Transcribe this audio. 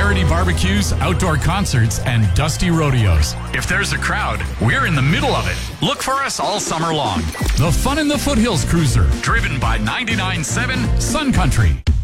charity barbecues, outdoor concerts, and dusty rodeos. If there's a crowd, we're in the middle of it. Look for us all summer long. The Fun in the Foothills Cruiser, driven by 99.7 Sun Country.